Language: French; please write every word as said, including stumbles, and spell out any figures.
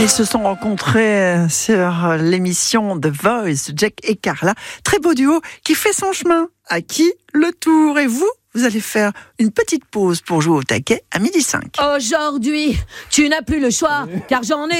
Ils se sont rencontrés sur l'émission The Voice, Jack et Carla. Très beau duo qui fait son chemin. À qui le tour? Et vous, vous allez faire une petite pause pour jouer au taquet à midi cinq. Aujourd'hui, tu n'as plus le choix, car j'en ai